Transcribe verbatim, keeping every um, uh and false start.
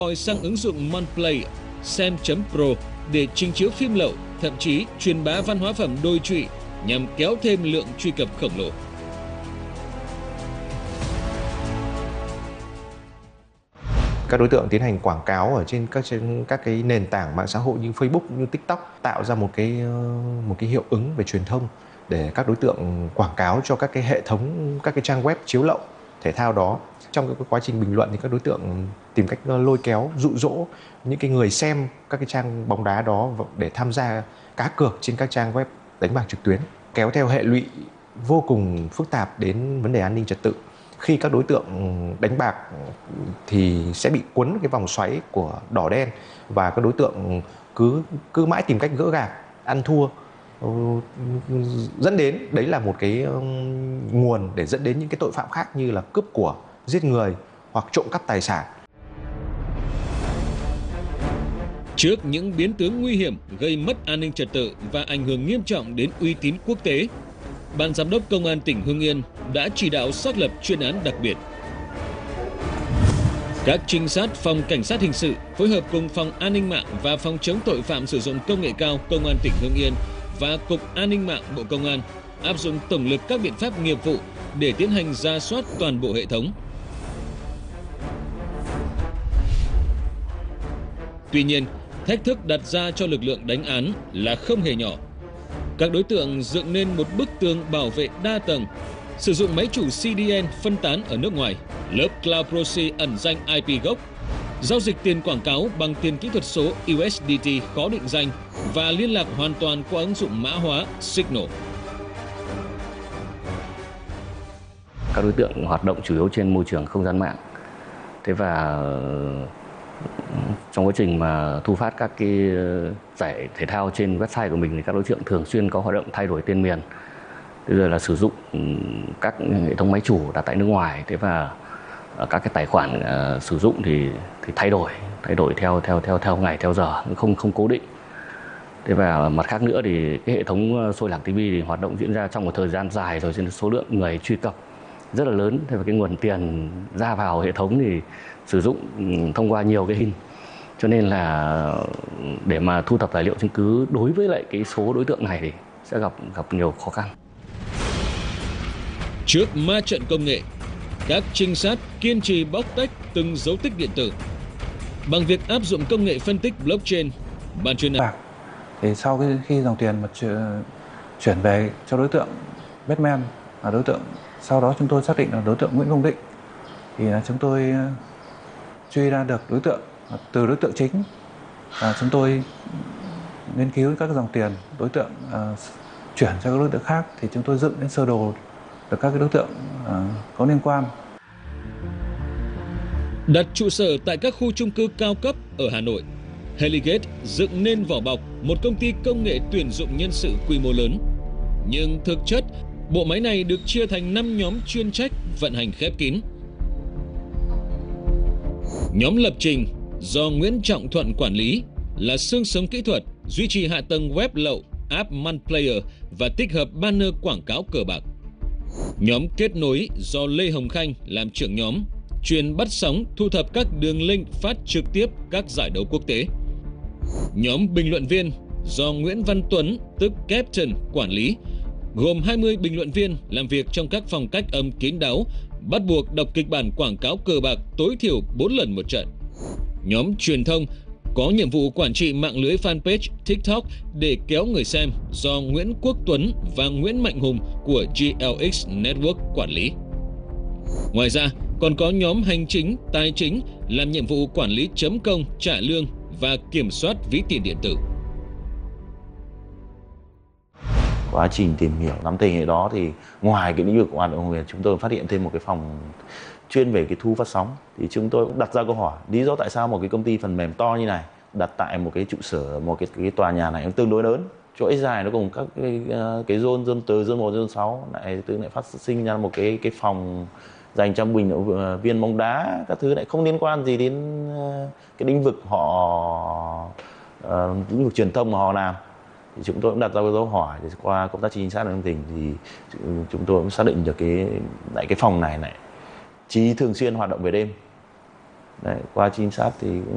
Gọi sang ứng dụng Monplay, xem chấm pro để trình chiếu phim lậu, thậm chí truyền bá văn hóa phẩm đồi trụy nhằm kéo thêm lượng truy cập khổng lồ. Các đối tượng tiến hành quảng cáo ở trên các trên các cái nền tảng mạng xã hội như Facebook, như TikTok, tạo ra một cái một cái hiệu ứng về truyền thông để các đối tượng quảng cáo cho các cái hệ thống, các cái trang web chiếu lậu thể thao đó. Trong cái quá trình bình luận thì các đối tượng tìm cách lôi kéo, dụ dỗ những cái người xem các cái trang bóng đá đó để tham gia cá cược trên các trang web đánh bạc trực tuyến, kéo theo hệ lụy vô cùng phức tạp đến vấn đề an ninh trật tự. Khi các đối tượng đánh bạc thì sẽ bị cuốn cái vòng xoáy của đỏ đen và các đối tượng cứ cứ mãi tìm cách gỡ gạc, ăn thua, dẫn đến đấy là một cái nguồn để dẫn đến những cái tội phạm khác như là cướp của, giết người hoặc trộm cắp tài sản. Trước những biến tướng nguy hiểm gây mất an ninh trật tự và ảnh hưởng nghiêm trọng đến uy tín quốc tế, Ban Giám đốc Công an tỉnh Hưng Yên đã chỉ đạo xác lập chuyên án đặc biệt. Các trinh sát Phòng Cảnh sát Hình sự phối hợp cùng Phòng An ninh mạng và Phòng chống tội phạm sử dụng công nghệ cao Công an tỉnh Hưng Yên và Cục An ninh mạng Bộ Công an áp dụng tổng lực các biện pháp nghiệp vụ để tiến hành rà soát toàn bộ hệ thống. Tuy nhiên, thách thức đặt ra cho lực lượng đánh án là không hề nhỏ. Các đối tượng dựng nên một bức tường bảo vệ đa tầng, sử dụng máy chủ xê đê en phân tán ở nước ngoài, lớp Cloud Proxy ẩn danh i pê gốc, giao dịch tiền quảng cáo bằng tiền kỹ thuật số u ét đê tê khó định danh và liên lạc hoàn toàn qua ứng dụng mã hóa Signal. Các đối tượng hoạt động chủ yếu trên môi trường không gian mạng. Thế và trong quá trình mà thu phát các cái giải thể thao trên website của mình thì các đối tượng thường xuyên có hoạt động thay đổi tên miền, rồi là sử dụng các hệ thống máy chủ đặt tại nước ngoài. Thế và các cái tài khoản uh, sử dụng thì thì thay đổi thay đổi theo theo theo theo ngày theo giờ, không không cố định. Thế và mặt khác nữa thì cái hệ thống Soi Lạc ti vi thì hoạt động diễn ra trong một thời gian dài rồi, trên số lượng người truy cập rất là lớn. Thế và cái nguồn tiền ra vào hệ thống thì sử dụng thông qua nhiều cái hình, cho nên là để mà thu thập tài liệu chứng cứ đối với lại cái số đối tượng này thì sẽ gặp gặp nhiều khó khăn. Trước ma trận công nghệ, các trinh sát kiên trì bóc tách từng dấu tích điện tử. Bằng việc áp dụng công nghệ phân tích blockchain, ban chuyên án thì sau khi, khi dòng tiền mà chuyển về cho đối tượng Batman là đối tượng, sau đó chúng tôi xác định là đối tượng Nguyễn Công Định, thì là chúng tôi truy ra được đối tượng từ đối tượng chính, và chúng tôi nghiên cứu các dòng tiền đối tượng uh, chuyển cho các đối tượng khác, thì chúng tôi dựng đến sơ đồ được các cái đối tượng uh, có liên quan. Đặt trụ sở tại các khu chung cư cao cấp ở Hà Nội, Heligate dựng nên vỏ bọc một công ty công nghệ tuyển dụng nhân sự quy mô lớn. Nhưng thực chất, bộ máy này được chia thành năm nhóm chuyên trách vận hành khép kín. Nhóm lập trình do Nguyễn Trọng Thuận quản lý là xương sống kỹ thuật, duy trì hạ tầng web lậu, app Monplayer và tích hợp banner quảng cáo cờ bạc. Nhóm kết nối do Lê Hồng Khanh làm trưởng nhóm, chuyên bắt sóng thu thập các đường link phát trực tiếp các giải đấu quốc tế. Nhóm bình luận viên do Nguyễn Văn Tuấn, tức Captain, quản lý, gồm hai mươi bình luận viên làm việc trong các phòng cách âm kín đáo, bắt buộc đọc kịch bản quảng cáo cờ bạc tối thiểu bốn lần một trận. Nhóm truyền thông có nhiệm vụ quản trị mạng lưới fanpage TikTok để kéo người xem do Nguyễn Quốc Tuấn và Nguyễn Mạnh Hùng của giê lờ ích Network quản lý. Ngoài ra, còn có nhóm hành chính, tài chính làm nhiệm vụ quản lý chấm công, trả lương và kiểm soát ví tiền điện tử. Quá trình tìm hiểu nắm tình hình đó thì ngoài cái lĩnh vực của hoạt động huyền, chúng tôi phát hiện thêm một cái phòng chuyên về cái thu phát sóng. Thì chúng tôi cũng đặt ra câu hỏi lý do tại sao một cái công ty phần mềm to như này đặt tại một cái trụ sở, một cái, cái tòa nhà này tương đối lớn, chuỗi dài nó cùng các cái cái zone zone từ zone một zone sáu lại từ lại phát sinh ra một cái cái phòng dành cho bình luận viên bóng đá, các thứ lại không liên quan gì đến cái lĩnh vực họ uh, lĩnh vực truyền thông mà họ làm. Thì chúng tôi cũng đặt ra dấu hỏi, thì qua công tác trinh sát nắm tình thì chúng tôi cũng xác định được cái tại cái phòng này này Chí thường xuyên hoạt động về đêm. Đấy, qua trinh sát thì